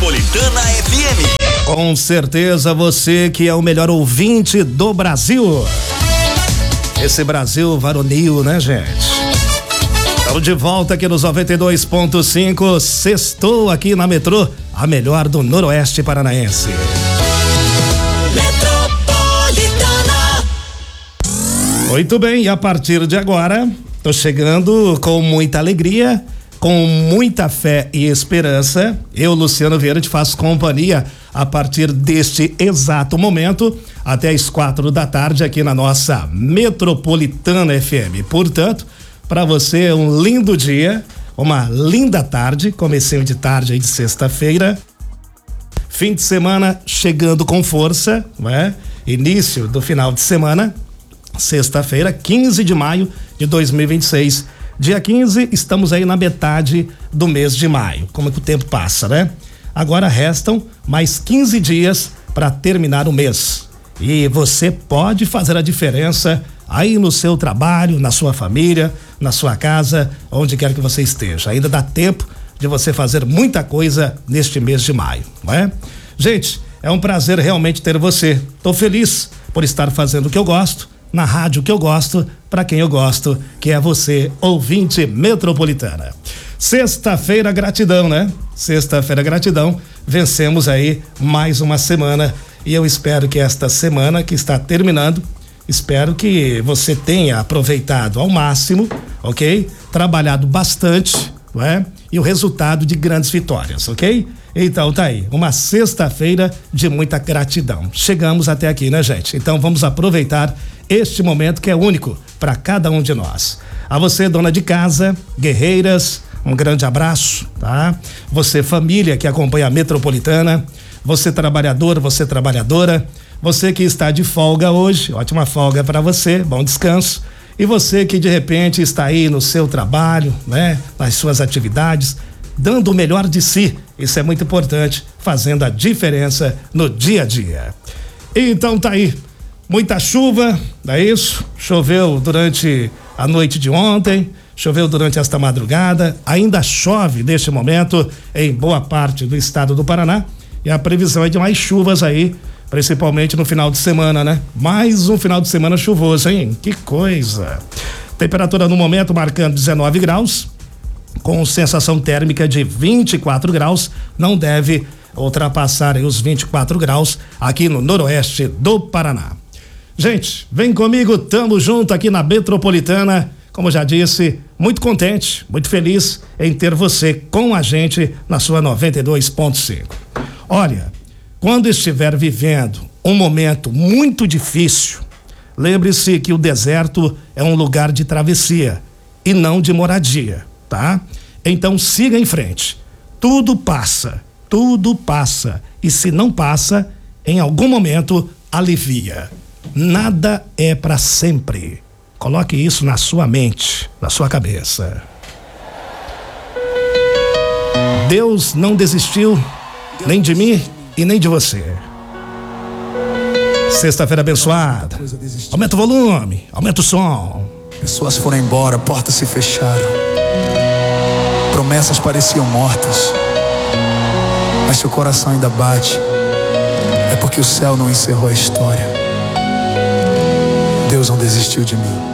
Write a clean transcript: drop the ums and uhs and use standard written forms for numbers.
Metropolitana FM. Com certeza você que é o melhor ouvinte do Brasil. Esse Brasil varonil, né, gente? Estamos de volta aqui nos 92.5. Sextou aqui na Metrô, a melhor do Noroeste Paranaense. Metropolitana. Muito bem, e a partir de agora, tô chegando com muita alegria, com muita fé e esperança. Eu, Luciano Vieira, te faço companhia a partir deste exato momento até as 4 da tarde aqui na nossa Metropolitana FM. Portanto, para você um lindo dia, uma linda tarde, comecinho de tarde aí de sexta-feira, fim de semana chegando com força, né? Início do final de semana, sexta-feira, 15 de maio de 2026. Dia 15, estamos aí na metade do mês de maio. Como é que o tempo passa, né? Agora restam mais 15 dias para terminar o mês. E você pode fazer a diferença aí no seu trabalho, na sua família, na sua casa, onde quer que você esteja. Ainda dá tempo de você fazer muita coisa neste mês de maio, não é? Gente, é um prazer realmente ter você. Tô feliz por estar fazendo o que eu gosto, na rádio que eu gosto, para quem eu gosto, que é você, ouvinte metropolitana. Sexta-feira, gratidão, né? Sexta-feira, gratidão. Vencemos aí mais uma semana e eu espero que esta semana que está terminando, espero que você tenha aproveitado ao máximo, ok? Trabalhado bastante, não é? E o resultado de grandes vitórias, ok? Então tá aí, uma sexta-feira de muita gratidão. Chegamos até aqui, né, gente? Então vamos aproveitar este momento que é único para cada um de nós. A você, dona de casa, guerreiras, um grande abraço, tá? Você, família que acompanha a Metropolitana, você trabalhador, você trabalhadora, você que está de folga hoje, ótima folga para você, bom descanso. E você que de repente está aí no seu trabalho, né? Nas suas atividades, dando o melhor de si, isso é muito importante, fazendo a diferença no dia a dia. Então tá aí, muita chuva, não é isso? Choveu durante a noite de ontem, choveu durante esta madrugada, ainda chove neste momento em boa parte do estado do Paraná e a previsão é de mais chuvas aí, principalmente no final de semana, né? Mais um final de semana chuvoso, hein? Que coisa! Temperatura no momento marcando 19 graus, com sensação térmica de 24 graus, não deve ultrapassar aí os 24 graus aqui no noroeste do Paraná. Gente, vem comigo, tamo junto aqui na Metropolitana, como já disse, muito contente, muito feliz em ter você com a gente na sua 92.5. Olha, quando estiver vivendo um momento muito difícil, lembre-se que o deserto é um lugar de travessia e não de moradia, tá? Então siga em frente. Tudo passa. E se não passa, em algum momento alivia. Nada é para sempre. Coloque isso na sua mente, na sua cabeça. Deus não desistiu nem de mim e nem de você. Sexta-feira abençoada. Aumenta o volume, aumenta o som. Pessoas foram embora, portas se fecharam. Promessas pareciam mortas. Mas seu coração ainda bate. É porque o céu não encerrou a história. Deus não desistiu de mim.